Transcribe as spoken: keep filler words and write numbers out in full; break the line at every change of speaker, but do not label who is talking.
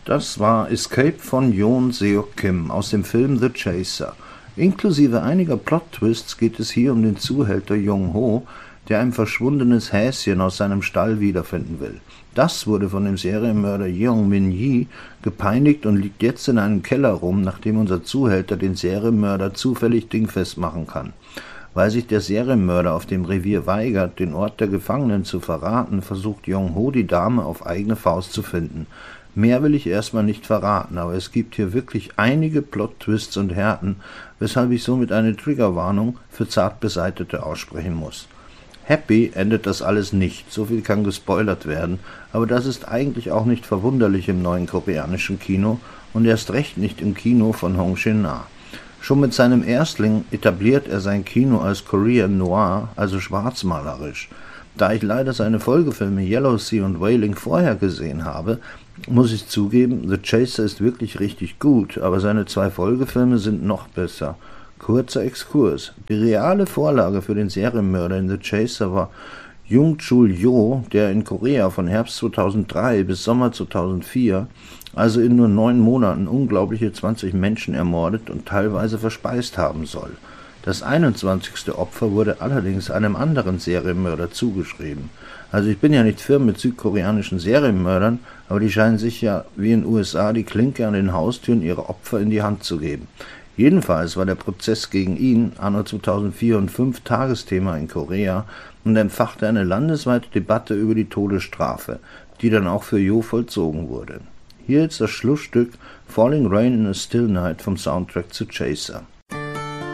Das war Escape von Yoon Seok Kim aus dem Film The Chaser. Inklusive einiger Plot-Twists geht es hier um den Zuhälter Jong-ho, der ein verschwundenes Häschen aus seinem Stall wiederfinden will. Das wurde von dem Serienmörder Yeon Min-hee gepeinigt und liegt jetzt in einem Keller rum, nachdem unser Zuhälter den Serienmörder zufällig dingfest machen kann. Weil sich der Serienmörder auf dem Revier weigert, den Ort der Gefangenen zu verraten, versucht Jong-ho, die Dame auf eigene Faust zu finden. Mehr will ich erstmal nicht verraten, aber es gibt hier wirklich einige Plot-Twists und Härten, weshalb ich somit eine Triggerwarnung für Zartbeseitete aussprechen muss. Happy endet das alles nicht, so viel kann gespoilert werden, aber das ist eigentlich auch nicht verwunderlich im neuen koreanischen Kino und erst recht nicht im Kino von Hong Shin-na. Schon mit seinem Erstling etabliert er sein Kino als Korean Noir, also schwarzmalerisch. Da ich leider seine Folgefilme Yellow Sea und Wailing vorher gesehen habe, muss ich zugeben, The Chaser ist wirklich richtig gut, aber seine zwei Folgefilme sind noch besser. Kurzer Exkurs. Die reale Vorlage für den Serienmörder in The Chaser war Jung Chul-jo, der in Korea von Herbst zweitausenddrei bis Sommer zweitausendvier, also in nur neun Monaten, unglaubliche zwanzig Menschen ermordet und teilweise verspeist haben soll. Das einundzwanzigste Opfer wurde allerdings einem anderen Serienmörder zugeschrieben. Also ich bin ja nicht firm mit südkoreanischen Serienmördern, aber die scheinen sich ja wie in den U S A die Klinke an den Haustüren ihrer Opfer in die Hand zu geben. Jedenfalls war der Prozess gegen ihn anno zweitausendvier und fünf Tagesthema in Korea und entfachte eine landesweite Debatte über die Todesstrafe, die dann auch für Jo vollzogen wurde. Hier jetzt das Schlussstück Falling Rain in a Still Night vom Soundtrack zu Chaser.